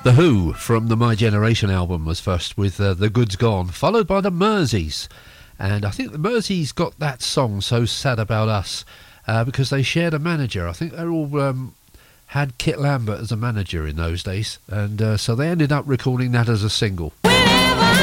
The Who from the My Generation album was first with The Good's Gone, followed by the Merseys. And I think the Merseys got that song So Sad About Us because they shared a manager. I think they all had Kit Lambert as a manager in those days, and so they ended up recording that as a single.